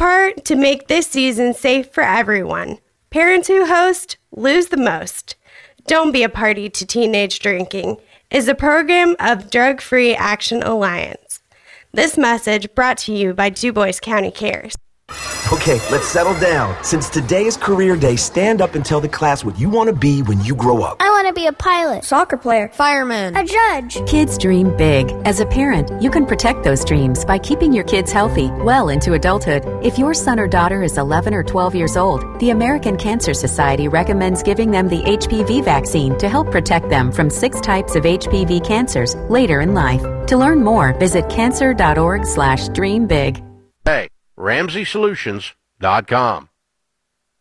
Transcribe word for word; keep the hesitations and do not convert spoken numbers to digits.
part to make this season safe for everyone. Parents who host lose the most. Don't be a party to teenage drinking is a program of Drug Free Action Alliance. This message brought to you by DuBois County Cares. Okay, let's settle down. Since today is career day, stand up and tell the class what you want to be when you grow up. I want to be a pilot, soccer player, fireman, a judge. Kids dream big. As a parent, you can protect those dreams by keeping your kids healthy well into adulthood. If your son or daughter is eleven or twelve years old, the American Cancer Society recommends giving them the H P V vaccine to help protect them from six types of H P V cancers later in life. To learn more, visit cancer dot org slash dream big. Hey. Ramsey Solutions dot com.